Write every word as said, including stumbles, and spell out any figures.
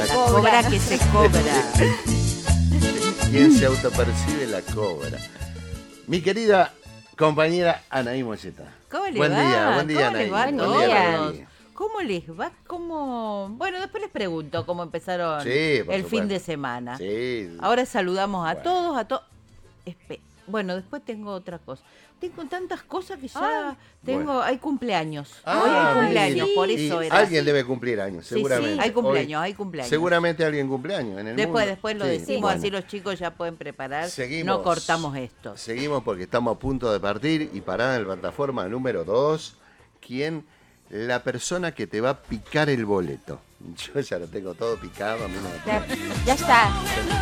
La cobra que se cobra. ¿Quién se autopercibe la cobra? Mi querida compañera Anaí Moyeta. ¿Cómo le buen va? día, buen día, ¿Cómo Anaí. les va a Buen todos? día, Anaí. ¿Cómo les va? ¿Cómo? Bueno, después les pregunto cómo empezaron Sí, por el fin supuesto. de semana. Sí. Ahora saludamos a Bueno. todos, a todos. Bueno, después tengo otra cosa. Tengo tantas cosas que ya Ah, tengo. bueno. Hay cumpleaños. Ah, Hoy hay mira. cumpleaños, por Y eso era. alguien debe cumplir años, Sí, seguramente. sí, hay cumpleaños, Hoy, hay cumpleaños. Seguramente alguien cumpleaños en el Después, mundo. después lo Sí, decimos, bueno. así los chicos ya pueden preparar. Seguimos. No cortamos esto. Seguimos porque estamos a punto de partir y parar en la plataforma número dos. ¿Quién? La persona que te va a picar el boleto. Yo ya lo tengo todo picado. A mí no me Ya, ya está.